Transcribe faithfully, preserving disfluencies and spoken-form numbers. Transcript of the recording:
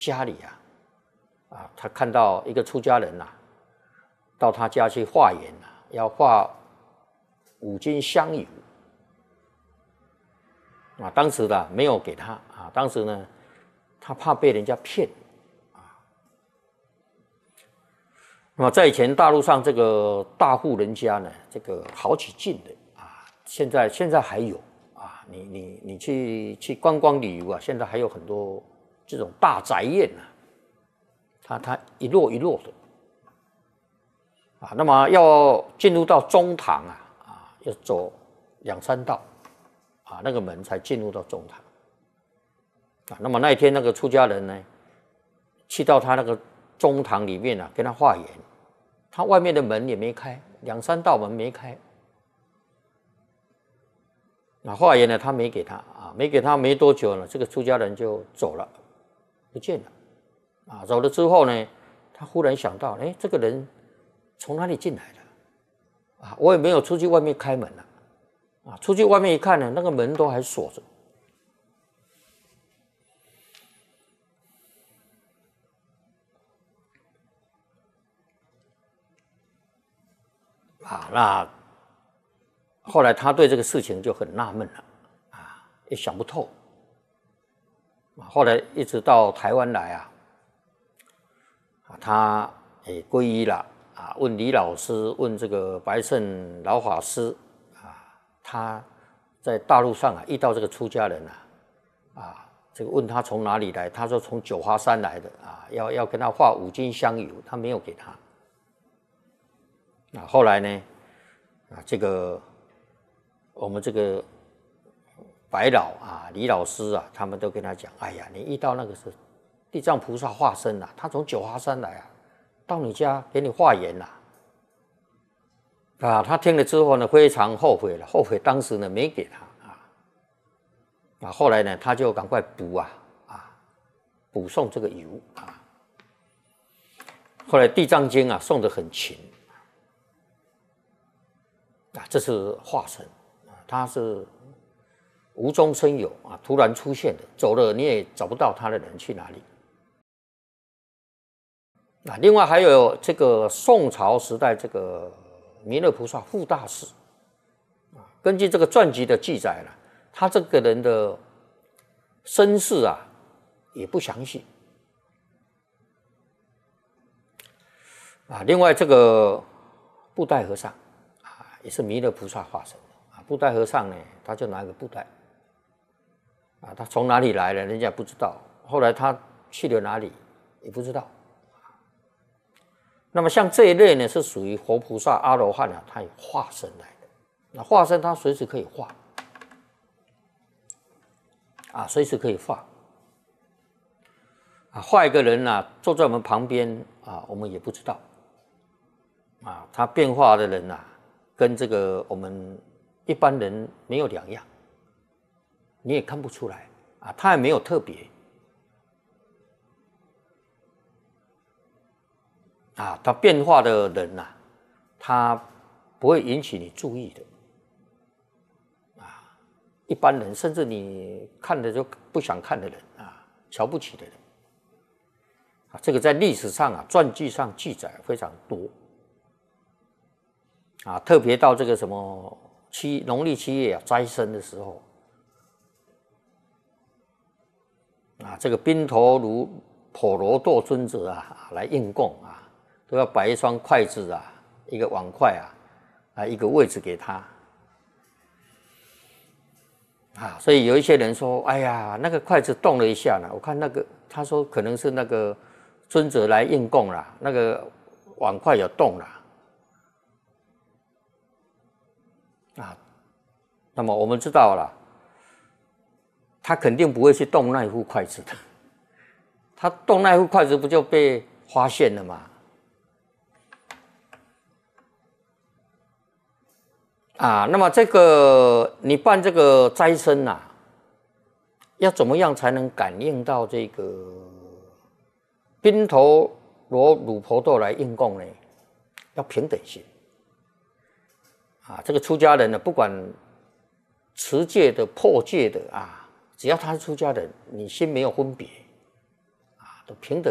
家里啊，啊，他看到一个出家人呐、啊，到他家去化缘啊，要化五斤香油啊，当时呢没有给他啊，当时呢他怕被人家骗啊。那么在以前大陆上这个大户人家呢，这个好几进的啊，现在现在还有啊，你你你去去观光旅游啊，现在还有很多这种大宅院啊，它它一摞一摞的。啊，那么要进入到中堂啊，啊，要走两三道，啊，那个门才进入到中堂。啊，那么那一天那个出家人呢，去到他那个中堂里面啊，跟他化缘，他外面的门也没开，两三道门没开。那化缘呢，他没给他啊，没给他没多久呢，这个出家人就走了，不见了。啊，走了之后呢，他忽然想到，哎，这个人从哪里进来的？啊，我也没有出去外面开门了，啊，出去外面一看呢，那个门都还锁着。啊，那后来他对这个事情就很纳闷了，啊，也想不透。啊，后来一直到台湾来啊，啊，他也皈依了。啊，问李老师，问这个白胜老法师，啊，他在大陆上啊遇到这个出家人啊，啊，这个问他从哪里来，他说从九华山来的啊，要要跟他化五斤香油，他没有给他。啊，后来呢，啊，这个我们这个白老啊、李老师啊，他们都跟他讲，哎呀，你遇到那个是地藏菩萨化身啊，他从九华山来啊。到你家给你化缘了，啊，他听了之后呢，非常后悔了，后悔当时呢没给他啊，啊，后来呢，他就赶快补啊啊，补送这个油啊，后来《地藏经》啊送得很勤，啊，这是化身啊，他是无中生有啊，突然出现的，走了你也找不到他的人去哪里。啊，另外还有这个宋朝时代这个弥勒菩萨护大士，啊，根据这个传记的记载了，他这个人的身世啊也不详细。啊，另外这个布袋和尚啊，也是弥勒菩萨化身啊。布袋和尚呢，他就拿一个布袋，啊，他从哪里来的，人家不知道。后来他去了哪里也不知道。那么像这一类呢，是属于活菩萨、阿罗汉啊，他有化身来的。那化身他随时可以化，啊，随时可以化。啊，化一个人啊，坐在我们旁边啊，我们也不知道。啊，他变化的人啊，跟这个我们一般人没有两样，你也看不出来啊，他也没有特别。啊，他变化的人呐、啊，他不会引起你注意的。啊，一般人甚至你看的就不想看的人啊，瞧不起的人。啊，这个在历史上啊，传记上记载非常多。啊，特别到这个什么七农历七月啊斋生的时候，啊，这个宾头如婆罗多尊者啊来应供啊。都要摆一双筷子啊，一个碗筷啊，啊，一个位置给他，啊，所以有一些人说，哎呀，那个筷子动了一下呢，我看那个，他说可能是那个尊者来应供啦，那个碗筷有动啦，啊，那么我们知道了，他肯定不会去动那一副筷子的，他动那一副筷子不就被发现了吗？啊，那么这个你办这个斋生啊，要怎么样才能感应到这个宾头罗鲁婆陀来应供呢？要平等心啊！这个出家人呢，不管持戒的、破戒的啊，只要他是出家人，你心没有分别啊， 都平等。